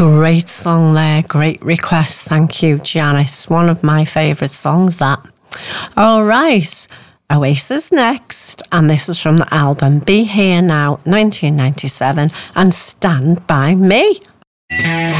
Great song there, great request. Thank you, Janice. One of my favourite songs, that. All right, Oasis next, and this is from the album Be Here Now, 1997, and Stand By Me.